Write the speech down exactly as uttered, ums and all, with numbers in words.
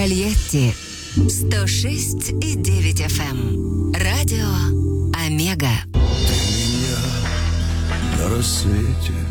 Тольятти сто шесть и девять эф эм. Радио Омега. Ты меня на рассвете